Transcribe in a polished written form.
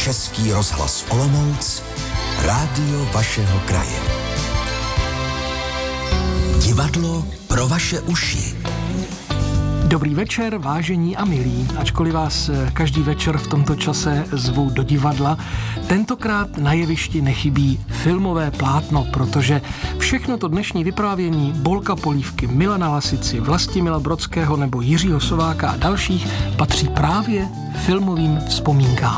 Český rozhlas Olomouc, rádio vašeho kraje. Divadlo pro vaše uši. Dobrý večer, vážení a milí. Ačkoliv vás každý večer v tomto čase zvu do divadla, tentokrát na jevišti nechybí filmové plátno, protože všechno to dnešní vyprávění Bolka Polívky, Milana Lasici, Vlastimila Brodského nebo Jiřího Sováka a dalších patří právě filmovým vzpomínkám.